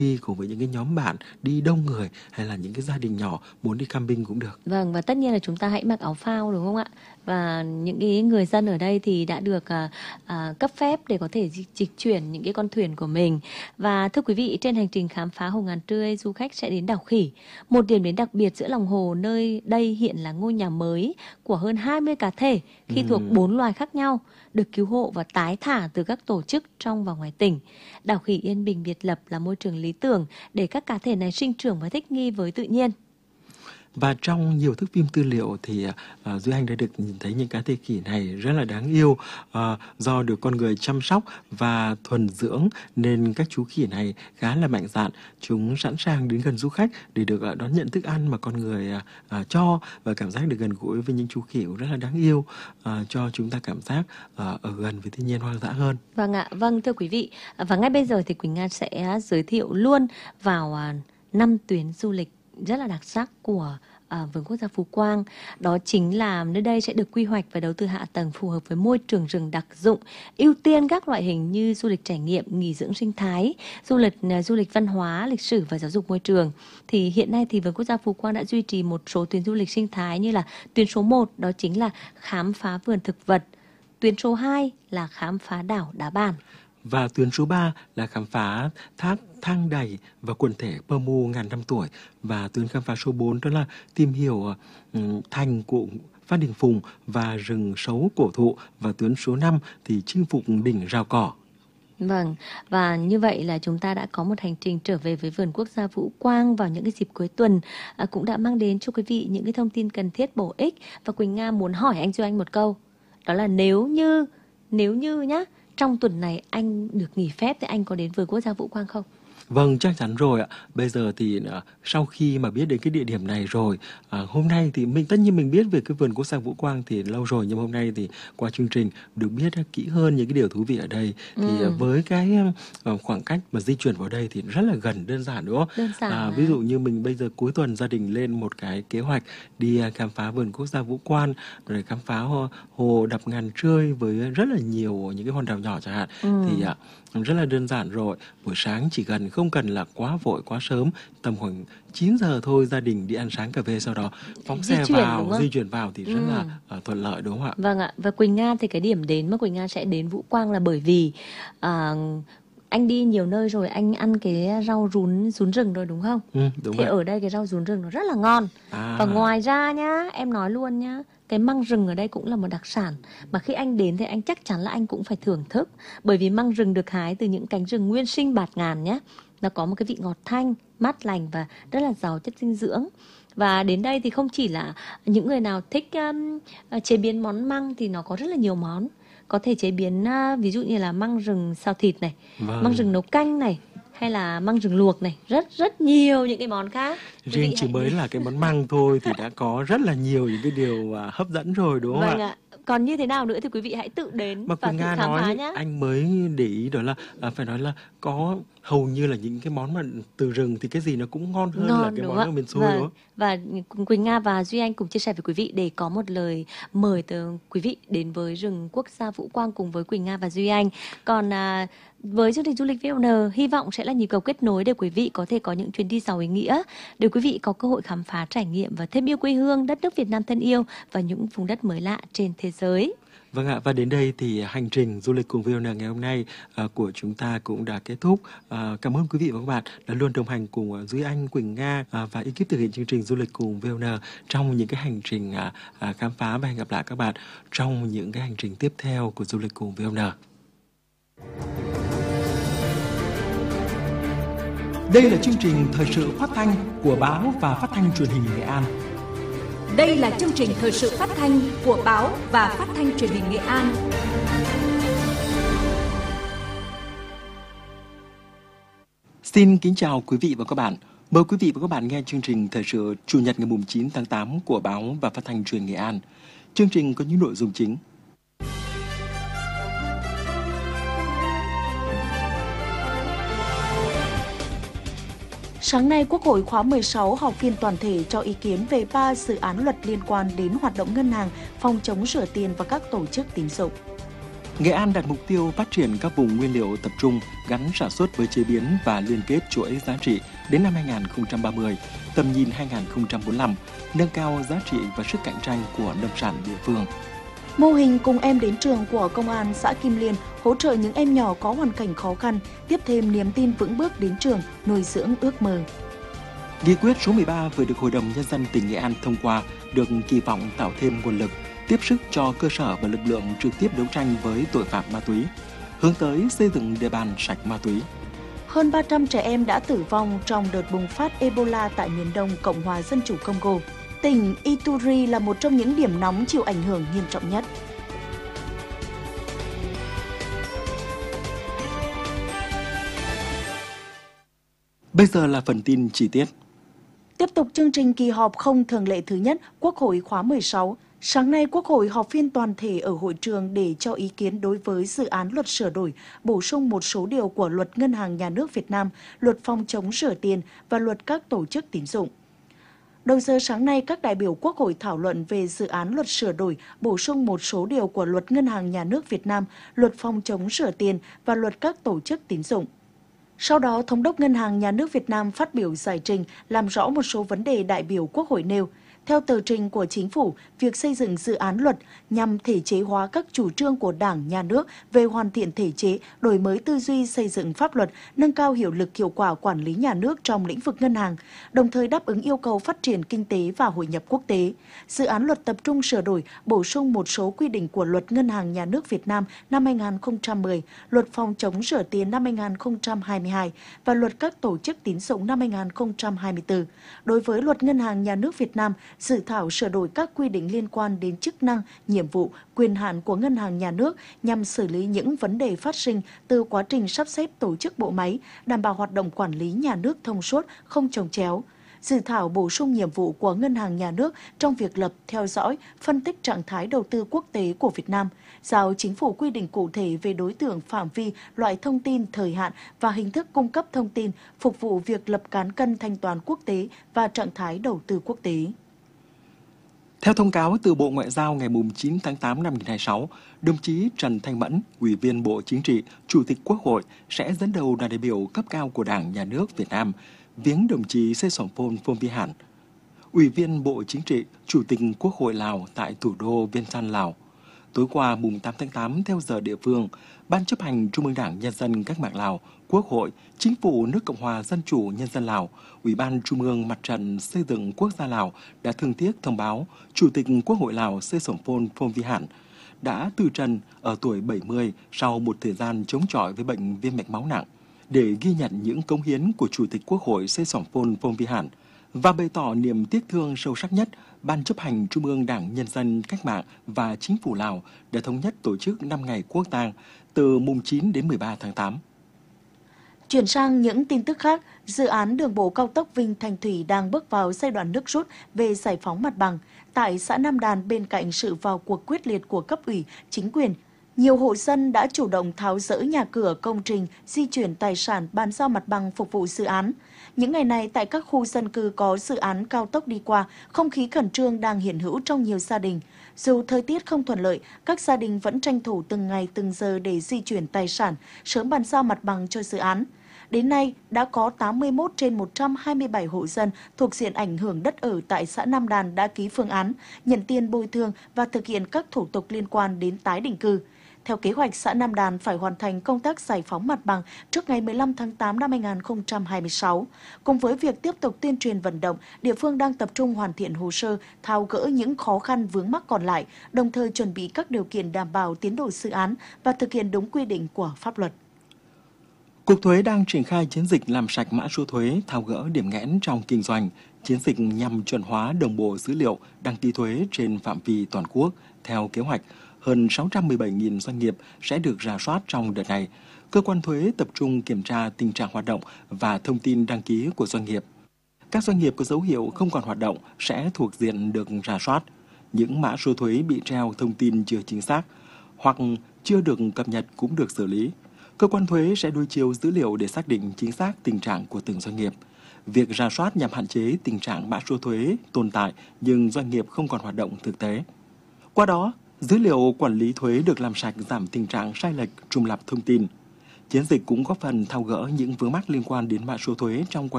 đi cùng với những cái nhóm bạn đi đông người hay là những cái gia đình nhỏ muốn đi camping cũng được. Vâng, và tất nhiên là chúng ta hãy mặc áo phao đúng không ạ? Và những cái người dân ở đây thì đã được cấp phép để có thể dịch chuyển những cái con thuyền của mình. Và thưa quý vị, trên hành trình khám phá Hồ Ngàn Trươi, du khách sẽ đến đảo Khỉ, một điểm đến đặc biệt giữa lòng hồ, nơi đây hiện là ngôi nhà mới của hơn 20 cá thể khi thuộc 4 loài khác nhau, được cứu hộ và tái thả từ các tổ chức trong và ngoài tỉnh. Đảo Khỉ yên bình biệt lập là môi trường lý tưởng để các cá thể này sinh trưởng và thích nghi với tự nhiên. Và trong nhiều thước phim tư liệu thì Duy Anh đã được nhìn thấy những cá thể khỉ này rất là đáng yêu, do được con người chăm sóc và thuần dưỡng nên các chú khỉ này khá là mạnh dạn. Chúng sẵn sàng đến gần du khách để được đón nhận thức ăn mà con người cho, và cảm giác được gần gũi với những chú khỉ cũng rất là đáng yêu, cho chúng ta cảm giác ở gần với thiên nhiên hoang dã hơn. Vâng ạ, vâng thưa quý vị, và ngay bây giờ thì Quỳnh Nga sẽ giới thiệu luôn vào 5 tuyến du lịch rất là đặc sắc của vườn quốc gia Phú Quang. Đó chính là nơi đây sẽ được quy hoạch và đầu tư hạ tầng phù hợp với môi trường rừng đặc dụng, ưu tiên các loại hình như du lịch trải nghiệm, nghỉ dưỡng sinh thái, du lịch văn hóa, lịch sử và giáo dục môi trường. Thì hiện nay thì vườn quốc gia Phú Quang đã duy trì một số tuyến du lịch sinh thái như là tuyến số 1 đó chính là khám phá vườn thực vật, tuyến số 2 là khám phá đảo Đá Bàn. Và tuyến số 3 là khám phá thác Thang Đày và quần thể Pơ Mu ngàn năm tuổi. Và tuyến khám phá số 4 đó là tìm hiểu thành của Phan Đình Phùng và rừng sấu cổ thụ. Và tuyến số 5 thì chinh phục đỉnh Rào Cỏ. Vâng, và như vậy là chúng ta đã có một hành trình trở về với vườn quốc gia Phú Quang vào những cái dịp cuối tuần, cũng đã mang đến cho quý vị những cái thông tin cần thiết bổ ích. Và Quỳnh Nga muốn hỏi anh Duy Anh một câu, đó là nếu như nhá, trong tuần này anh được nghỉ phép thì anh có đến vườn quốc gia Phú Quang không? Vâng, chắc chắn rồi ạ. Bây giờ thì sau khi mà biết đến cái địa điểm này rồi, hôm nay thì tất nhiên mình biết về cái vườn quốc gia Phú Quang thì lâu rồi, nhưng hôm nay thì qua chương trình được biết kỹ hơn những cái điều thú vị ở đây. Thì với cái khoảng cách mà di chuyển vào đây thì rất là gần, đơn giản đúng không? Đơn giản. Ví dụ như mình bây giờ cuối tuần gia đình lên một cái kế hoạch đi khám phá vườn quốc gia Phú Quang, rồi khám phá hồ Đập Ngàn Trươi với rất là nhiều những cái hòn đảo nhỏ chẳng hạn, thì rất là đơn giản rồi. Buổi sáng chỉ cần không cần là quá vội quá sớm, tầm khoảng 9 giờ thôi gia đình đi ăn sáng cà phê, sau đó phóng xe vào, di chuyển vào thì rất là thuận lợi đúng không ạ? Vâng ạ. Và Quỳnh Nga thì cái điểm đến mà Quỳnh Nga sẽ đến Phú Quang là bởi vì anh đi nhiều nơi rồi, anh ăn cái rau rún rừng rồi đúng không? Đúng thì vậy. ở đây cái rau rún rừng nó rất là ngon. Và ngoài ra nhá, em nói luôn nhá, cái măng rừng ở đây cũng là một đặc sản mà khi anh đến thì anh chắc chắn là anh cũng phải thưởng thức. Bởi vì măng rừng được hái từ những cánh rừng nguyên sinh bạt ngàn nhé. Nó có một cái vị ngọt thanh, mát lành và rất là giàu chất dinh dưỡng. Và đến đây thì không chỉ là những người nào thích chế biến món măng thì nó có rất là nhiều món. Có thể chế biến ví dụ như là măng rừng xào thịt này, măng rừng nấu canh này, hay là măng rừng luộc này, rất nhiều những cái món khác. Riêng chỉ mới là cái món măng thôi thì đã có rất là nhiều những cái điều hấp dẫn rồi đúng không ạ? Còn như thế nào nữa thì quý vị hãy tự đến mà và tự khám phá nhé. Anh mới để ý đó là phải nói là có hầu như là những cái món mà từ rừng thì cái gì nó cũng ngon hơn là cái món ở miền xuôi đúng không? Và Quỳnh Nga và Duy Anh cùng chia sẻ với quý vị để có một lời mời từ quý vị đến với rừng quốc gia Phú Quang cùng với Quỳnh Nga và Duy Anh. Còn với chương trình du lịch VON hy vọng sẽ là nhịp cầu kết nối để quý vị có thể có những chuyến đi giàu ý nghĩa, để quý vị có cơ hội khám phá, trải nghiệm và thêm yêu quê hương, đất nước Việt Nam thân yêu và những vùng đất mới lạ trên thế giới. Vâng ạ, và đến đây thì hành trình du lịch cùng VON ngày hôm nay của chúng ta cũng đã kết thúc. Cảm ơn quý vị và các bạn đã luôn đồng hành cùng Duy Anh, Quỳnh Nga và ekip thực hiện chương trình du lịch cùng VON trong những cái hành trình khám phá, và hẹn gặp lại các bạn trong những cái hành trình tiếp theo của du lịch cùng VON. Đây là chương trình thời sự phát thanh của báo và phát thanh truyền hình Nghệ An. Đây là chương trình thời sự phát thanh của báo và phát thanh truyền hình Nghệ An. Xin kính chào quý vị và các bạn. Mời quý vị và các bạn nghe chương trình thời sự Chủ nhật ngày 9 tháng 8 của báo và phát thanh truyền Nghệ An. Chương trình có những nội dung chính. Sáng nay, Quốc hội khóa 16 họp phiên toàn thể cho ý kiến về 3 dự án luật liên quan đến hoạt động ngân hàng, phòng chống rửa tiền và các tổ chức tín dụng. Nghệ An đặt mục tiêu phát triển các vùng nguyên liệu tập trung gắn sản xuất với chế biến và liên kết chuỗi giá trị đến năm 2030, tầm nhìn 2045, nâng cao giá trị và sức cạnh tranh của nông sản địa phương. Mô hình Cùng Em Đến Trường của Công an xã Kim Liên hỗ trợ những em nhỏ có hoàn cảnh khó khăn, tiếp thêm niềm tin vững bước đến trường, nuôi dưỡng ước mơ. Nghị quyết số 13 vừa được Hội đồng Nhân dân tỉnh Nghệ An thông qua được kỳ vọng tạo thêm nguồn lực, tiếp sức cho cơ sở và lực lượng trực tiếp đấu tranh với tội phạm ma túy, hướng tới xây dựng địa bàn sạch ma túy. Hơn 300 trẻ em đã tử vong trong đợt bùng phát Ebola tại miền đông Cộng hòa Dân chủ Congo. Tỉnh Ituri là một trong những điểm nóng chịu ảnh hưởng nghiêm trọng nhất. Bây giờ là phần tin chi tiết. Tiếp tục chương trình kỳ họp không thường lệ thứ nhất Quốc hội khóa 16. Sáng nay, Quốc hội họp phiên toàn thể ở hội trường để cho ý kiến đối với dự án luật sửa đổi, bổ sung một số điều của Luật Ngân hàng Nhà nước Việt Nam, Luật phòng chống rửa tiền và Luật các tổ chức tín dụng. Đầu giờ sáng nay, các đại biểu Quốc hội thảo luận về dự án luật sửa đổi, bổ sung một số điều của Luật Ngân hàng Nhà nước Việt Nam, Luật phòng chống rửa tiền và Luật các tổ chức tín dụng. Sau đó, Thống đốc Ngân hàng Nhà nước Việt Nam phát biểu giải trình làm rõ một số vấn đề đại biểu Quốc hội nêu. Theo tờ trình của Chính phủ, việc xây dựng dự án luật nhằm thể chế hóa các chủ trương của Đảng, Nhà nước về hoàn thiện thể chế, đổi mới tư duy xây dựng pháp luật, nâng cao hiệu lực hiệu quả quản lý nhà nước trong lĩnh vực ngân hàng, đồng thời đáp ứng yêu cầu phát triển kinh tế và hội nhập quốc tế. Dự án luật tập trung sửa đổi, bổ sung một số quy định của Luật Ngân hàng Nhà nước Việt Nam năm 2010, Luật phòng chống rửa tiền năm 2022 và Luật các tổ chức tín dụng năm 2024. Đối với Luật Ngân hàng Nhà nước Việt Nam, dự thảo sửa đổi các quy định liên quan đến chức năng, nhiệm vụ, quyền hạn của Ngân hàng Nhà nước nhằm xử lý những vấn đề phát sinh từ quá trình sắp xếp tổ chức bộ máy, đảm bảo hoạt động quản lý nhà nước thông suốt, không chồng chéo. Dự thảo bổ sung nhiệm vụ của Ngân hàng Nhà nước trong việc lập, theo dõi, phân tích trạng thái đầu tư quốc tế của Việt Nam, giao Chính phủ quy định cụ thể về đối tượng, phạm vi, loại thông tin, thời hạn và hình thức cung cấp thông tin, phục vụ việc lập cán cân thanh toán quốc tế và trạng thái đầu tư quốc tế. Theo thông cáo từ Bộ Ngoại giao ngày 9 tháng 8 năm 2026, đồng chí Trần Thanh Mẫn, Ủy viên Bộ Chính trị, Chủ tịch Quốc hội sẽ dẫn đầu đoàn đại biểu cấp cao của Đảng, Nhà nước Việt Nam viếng đồng chí Sê Sổm Phôn Phôm Vi Hản, Ủy viên Bộ Chính trị, Chủ tịch Quốc hội Lào tại thủ đô Viên Chăn, Lào. Tối qua mùng 8 tháng 8 theo giờ địa phương, Ban chấp hành Trung ương Đảng Nhân dân Cách mạng Lào, Quốc hội, Chính phủ nước Cộng hòa Dân chủ Nhân dân Lào, Ủy ban Trung ương Mặt trận Xây dựng Quốc gia Lào đã thương tiếc thông báo Chủ tịch Quốc hội Lào Sê Sổm Phôn Phôm Vi Hản đã từ trần ở tuổi 70 sau một thời gian chống chọi với bệnh viêm mạch máu nặng. Để ghi nhận những cống hiến của Chủ tịch Quốc hội Sê Sổm Phôn Phôm Vi Hản và bày tỏ niềm tiếc thương sâu sắc nhất, Ban chấp hành Trung ương Đảng Nhân dân Cách mạng và Chính phủ Lào đã thống nhất tổ chức 5 ngày quốc tang từ mùng 9 đến 13 tháng 8. Chuyển sang những tin tức khác, dự án đường bộ cao tốc Vinh Thanh Thủy đang bước vào giai đoạn nước rút về giải phóng mặt bằng. Tại xã Nam Đàn, bên cạnh sự vào cuộc quyết liệt của cấp ủy, chính quyền, nhiều hộ dân đã chủ động tháo dỡ nhà cửa, công trình, di chuyển tài sản, bàn giao mặt bằng phục vụ dự án. Những ngày này, tại các khu dân cư có dự án cao tốc đi qua, không khí khẩn trương đang hiện hữu trong nhiều gia đình. Dù thời tiết không thuận lợi, các gia đình vẫn tranh thủ từng ngày từng giờ để di chuyển tài sản, sớm bàn giao mặt bằng cho dự án. Đến nay, đã có 81 trên 127 hộ dân thuộc diện ảnh hưởng đất ở tại xã Nam Đàn đã ký phương án, nhận tiền bồi thường và thực hiện các thủ tục liên quan đến tái định cư. Theo kế hoạch, xã Nam Đàn phải hoàn thành công tác giải phóng mặt bằng trước ngày 15 tháng 8 năm 2026. Cùng với việc tiếp tục tuyên truyền vận động, địa phương đang tập trung hoàn thiện hồ sơ, tháo gỡ những khó khăn vướng mắc còn lại, đồng thời chuẩn bị các điều kiện đảm bảo tiến độ dự án và thực hiện đúng quy định của pháp luật. Cục Thuế đang triển khai chiến dịch làm sạch mã số thuế, tháo gỡ điểm nghẽn trong kinh doanh. Chiến dịch nhằm chuẩn hóa đồng bộ dữ liệu đăng ký thuế trên phạm vi toàn quốc. Theo kế hoạch, hơn 617.000 doanh nghiệp sẽ được rà soát trong đợt này. Cơ quan thuế tập trung kiểm tra tình trạng hoạt động và thông tin đăng ký của doanh nghiệp. Các doanh nghiệp có dấu hiệu không còn hoạt động sẽ thuộc diện được rà soát. Những mã số thuế bị treo thông tin chưa chính xác hoặc chưa được cập nhật cũng được xử lý. Cơ quan thuế sẽ đối chiếu dữ liệu để xác định chính xác tình trạng của từng doanh nghiệp. Việc rà soát nhằm hạn chế tình trạng mã số thuế tồn tại nhưng doanh nghiệp không còn hoạt động thực tế. Qua đó, Dữ liệu quản lý thuế được làm sạch, giảm tình trạng sai lệch, trùng lặp thông tin. Chiến dịch cũng góp phần tháo gỡ những vướng mắc liên quan đến mã số thuế trong quá